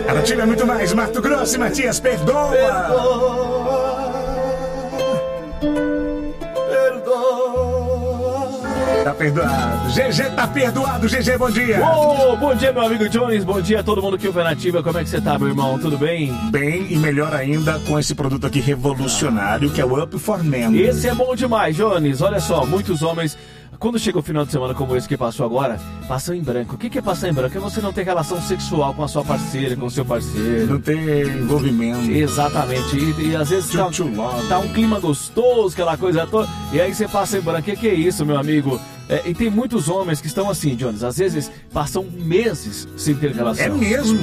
Aratinga é muito mais. Mato Grosso e Matias, perdoa. Tá perdoado. GG tá perdoado. GG, bom dia. Bom dia, meu amigo Jones. Bom dia a todo mundo que ouve a Nativa. Como é que você tá, meu irmão? Tudo bem? Bem e melhor ainda com esse produto aqui revolucionário que é o Up for Men. Esse é bom demais, Jones. Olha só, muitos homens... Quando chega o final de semana como esse que passou agora, passam em branco. O que é passar em branco? É você não ter relação sexual com a sua parceira, com o seu parceiro. Não ter envolvimento. Exatamente. E às vezes tá um clima gostoso, aquela coisa toda. E aí você passa em branco. O que é isso, meu amigo? E tem muitos homens que estão assim, Jones, às vezes passam meses sem ter relação. É mesmo?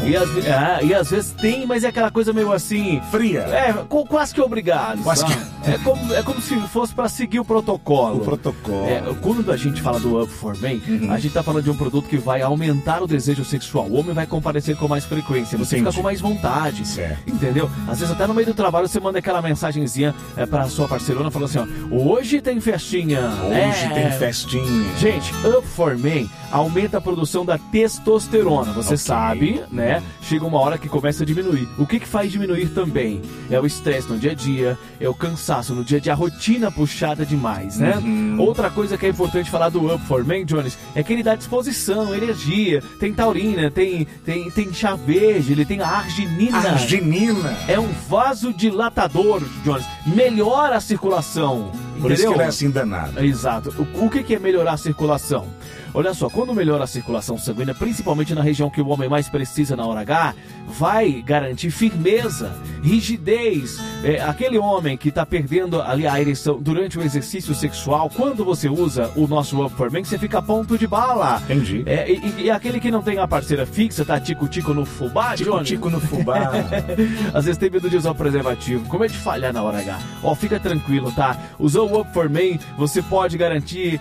E às vezes tem, mas é aquela coisa meio assim... Fria. Quase que obrigado. Quase que... É como se fosse para seguir o protocolo. O protocolo. Quando a gente fala do Up for Men, a gente tá falando de um produto que vai aumentar o desejo sexual. O homem vai comparecer com mais frequência, você fica com mais vontade. Certo. Entendeu? Às vezes até no meio do trabalho você manda aquela mensagenzinha pra sua parceirona falando assim, ó, hoje tem festinha. Hoje tem festinha. Gente, Up for Men aumenta a produção da testosterona. Você sabe, né? Chega uma hora que começa a diminuir. O que faz diminuir também? É o estresse no dia a dia, é o cansaço no dia a dia, a rotina puxada demais, né? Outra coisa que é importante falar do Up for Men, Jones, é que ele dá disposição, energia. Tem taurina, tem chá verde, ele tem a arginina. Arginina. É um vasodilatador, Jones. Melhora a circulação. Por entendeu? Isso que ele é assim danado. Exato. O que é melhorar a circulação? Olha só, quando melhora a circulação sanguínea, principalmente na região que o homem mais precisa na hora H, vai garantir firmeza, rigidez. Aquele homem que está perdendo ali a ereção durante o exercício sexual, quando você usa o nosso Up for Men, você fica a ponto de bala. Entendi. E aquele que não tem a parceira fixa, tá tico-tico no fubá, Johnny? Tico no fubá. Às vezes tem medo de usar o preservativo. Como é de falhar na hora H? Fica tranquilo, tá? Usou o Up for Men, você pode garantir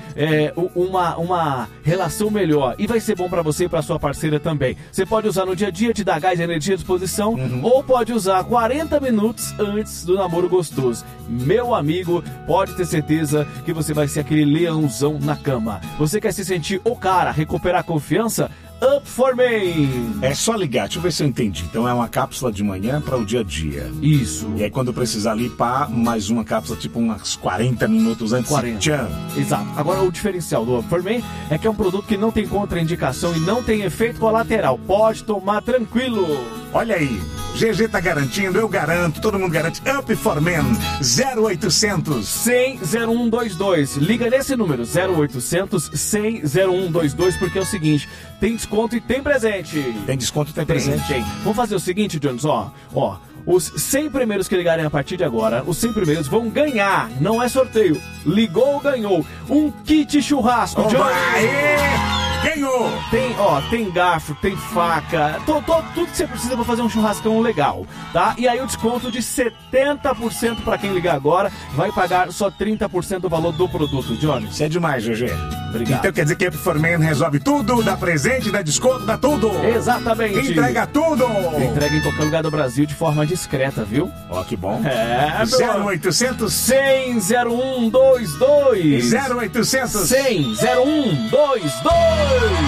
uma relação melhor. E vai ser bom pra você e pra sua parceira também. Você pode usar no dia a dia, te dar gás, energia à disposição, ou pode usar 40 minutos antes do namoro gostoso. Meu amigo, pode ter certeza que você vai ser aquele leãozão na cama. Você quer se sentir o cara, recuperar a confiança? Up for Men. É só ligar, deixa eu ver se eu entendi. Então é uma cápsula de manhã para o dia a dia. Isso. E aí quando precisar limpar, mais uma cápsula tipo uns 40 minutos antes. 40. Tchan. Exato. Agora o diferencial do Up for Men é que é um produto que não tem contraindicação e não tem efeito colateral. Pode tomar tranquilo. Olha aí, GG tá garantindo, eu garanto, todo mundo garante. Up for Men, 0800 100 0122. Liga nesse número, 0800 100 0122, porque é o seguinte, tem desconto e tem presente. Tem desconto e tem presente. Tem. Vamos fazer o seguinte, Jones, ó. Os 100 primeiros que ligarem a partir de agora, os 100 primeiros vão ganhar, não é sorteio. Ligou, ganhou. Um kit churrasco, Jones. Aê! Ganhou! Tem garfo, tem faca, tudo que você precisa para fazer um churrascão legal, tá? E aí o desconto de 70% para quem ligar agora, vai pagar só 30% do valor do produto, Johnny. Isso é demais, GG. Obrigado. Então quer dizer que Up for Men resolve tudo, dá presente, dá desconto, dá tudo. Exatamente. Entrega tudo. Entrega em qualquer lugar do Brasil de forma discreta, viu? Que bom. 0800 100 0122. 0800 100 0122.